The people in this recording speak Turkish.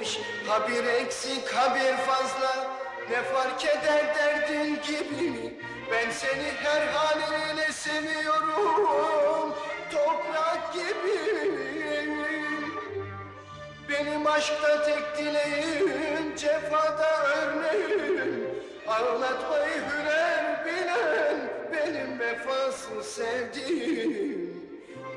neymiş? Ha bir eksik ha bir fazla, ne fark eder derdin gibi? Ben seni her haliyle seviyorum, toprak gibi. Benim aşkta tek dileğim, cefada örneğim. Ağlatmayı hüner bilen benim vefasız sevdiğim.